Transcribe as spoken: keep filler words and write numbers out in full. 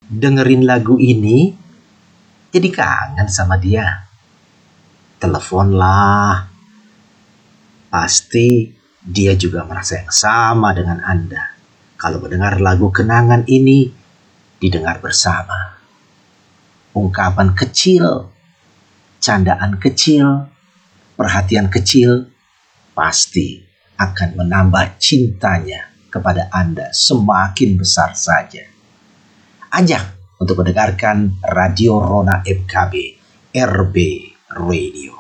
dengerin lagu ini jadi kangen sama dia. Teleponlah. Pasti dia juga merasa yang sama dengan Anda. Kalau mendengar lagu kenangan ini didengar bersama. Ungkapan kecil, candaan kecil, perhatian kecil pasti akan menambah cintanya kepada Anda semakin besar saja. Ajak untuk mendengarkan Radio Rona F K B R B Radio.